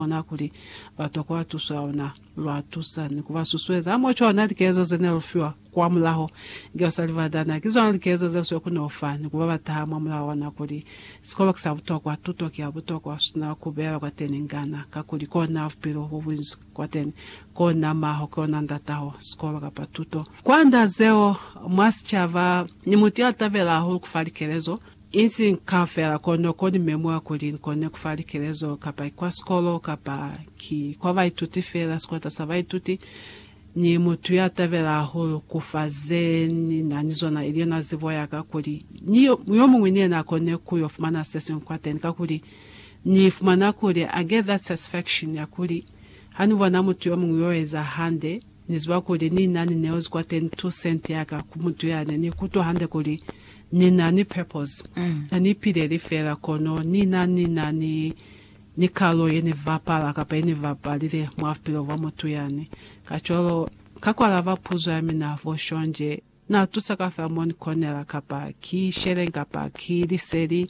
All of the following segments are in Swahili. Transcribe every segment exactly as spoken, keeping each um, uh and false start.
ona kuli batokwa tusaona lwa tusa ni kuva susweza amocho onalikezo zenelfiwa kwa mulaho ngeosalivadana kizo onalikezo zefso kunofa ni kuva bataha mulaho wana kuli skolo kusabutokwa tutoki abutokwa suna kubera kwa teningana kakuli kona afpiro wins kwa ten kona maho kona ndataho skolo kapa tuto kwanda zeo mwaschava ni mutia tavela hulu kufalikelezo insi nkafera kono koni memua kuli kone kufalikelezo kapa kwa skolo kapa ki kwa vai tuti fera skota savai tuti ni mutu ya tavela hulu kufazeni na nizona ilio na zivoya kakuli ni yomu mwine na kone kuyo fumana session kwa ten kakuli ni fumana kuli I get that satisfaction ya kuli hani wana mutu yomu mwiyoeza hande nizwa kuli ni nani neozi kwa ten two cent yaka kumutu ya ni kuto hande kuli ni nani purpose mm. ni pide fera kono ni nani nani ni kalo yeni vapala kapa yeni vapalire mwafpilo wa mutu yani kacholo kako alava puzo ya mina voshonje na tusaka fermoni konera kapa ki sheren kapa ki liseri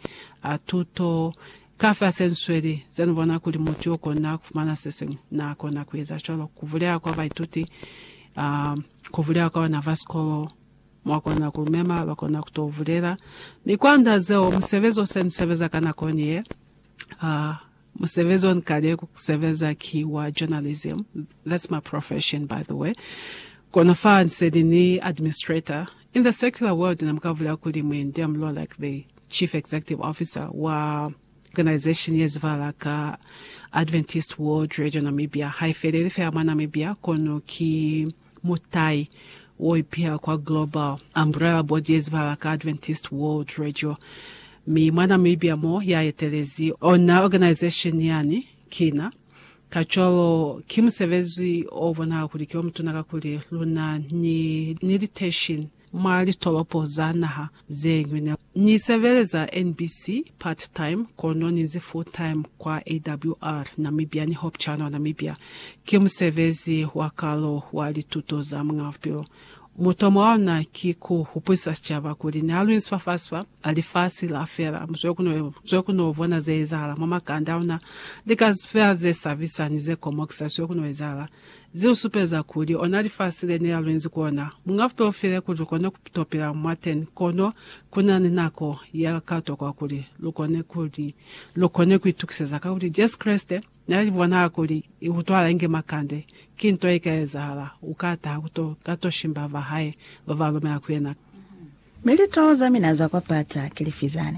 atuto kafa sensueli zenu wana kuli mutu yoko na kufumana sese na kona kuweza cholo kuvulea kwa vaituti um, kuvulea kwa na vaskolo mwakona kumema wakona kutovulera ni kwanda zeo msevezo senseveza kana konye uh, msevezo nkale kuseveza kiwa journalism. That's my profession, by the way. Kona faa nsedini administrator in the secular world na mkavulea kuli mwende amlo like the chief executive officer wa organization yezvala ka Adventist World Radio Namibia haifedeli fema Namibia kono ki mutai woi pia kwa global umbrella body yezvala ka Adventist World Radio mi mwana Namibia mo ya yetelezi ona organization yani kina kacholo kimsevezi ovona kuli kyo mtunaka kuli luna ni meditation mali tolopo zanaha zengwine ni seveleza N B C part time kono nizi full time kwa A W R Namibia ni Hope Channel Namibia kimsevezi wakalo wali tutoza mngafpiro mutomo wana kiku hupisa chava kuli ni alu insfa fasfa alifasi la fera msuyo kuno msuyo kuno vona ze izala mama kanda una dikas fera ze servisa nize komokisa msuyo kuno izala zi usupeza kuli onali fasi le ni alu inzi kuona mngafpiro fere kuli kono kupitopila mwaten kono kuna ninako ya kato kwa kuli lukone kuli lukone kuitukiseza kuli just kreste nali vona kuli utwala inge makande kinto eka ezala ukata kuto kato shimba vahae vavalume akwena militolo za minaza kwa pata kilifizani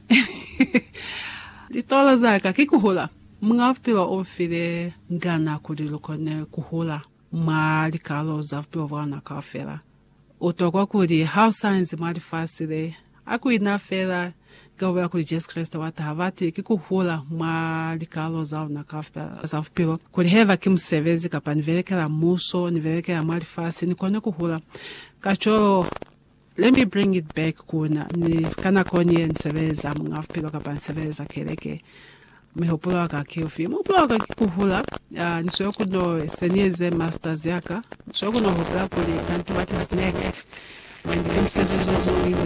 litolo zaka kikuhula mngafpila ofile ngana kuli lukone kuhula mali kalo zavpila vana kafela utokwa kuli how science mali fasile akuina fela gawa kuli Jesus Christ wata havati kikuhula mali kalo zao na kafela zavpila kuli heva kimsevezi kapa nivelekela muso nivelekela mali fasi nikone kuhula kacho let me bring it back kuna ni kana konye nseveza mngafpila kapa nseveza keleke mihopula waka kiofi mopula waka kikuhula uh, nisuyo kuno senieze masters yaka nisuyo kuno hopula kuli kanti what is next when the M C S is also